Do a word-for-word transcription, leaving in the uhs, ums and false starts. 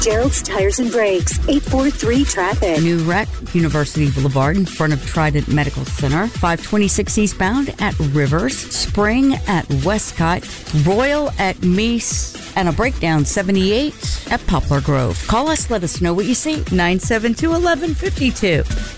Gerald's Tires and Brakes, eight four three traffic. New wreck, University Boulevard in front of Trident Medical Center. five twenty-six eastbound at Rivers. Spring at Westcott. Royal at Meese. And a breakdown seventy-eight at Poplar Grove. Call us, let us know what you see. nine seven two, one one five two.